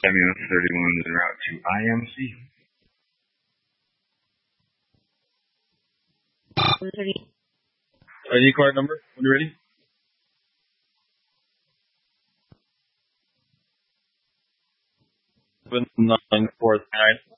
Ambulance 31 is en route to IMC. ID card number when you're ready. 7949.